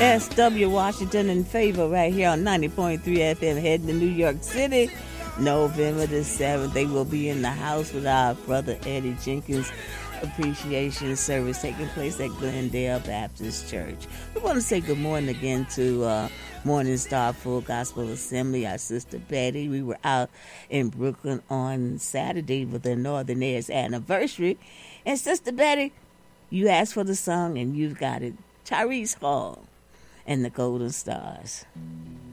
SW Washington in favor right here on 90.3 FM, heading to New York City. November the 7th, they will be in the house with our brother Eddie Jenkins. Appreciation service taking place at Glendale Baptist Church. We want to say good morning again to Morning Star Full Gospel Assembly, our sister Betty. We were out in Brooklyn on Saturday with the Northern Airs anniversary. And Sister Betty, you asked for the song and you've got it. Tyrese Hall and the Golden Stars.